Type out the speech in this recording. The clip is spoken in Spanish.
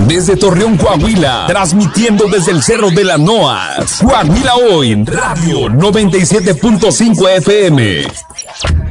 Desde Torreón, Coahuila, transmitiendo desde el Cerro de la Noas. Coahuila Hoy, Radio 97.5 FM.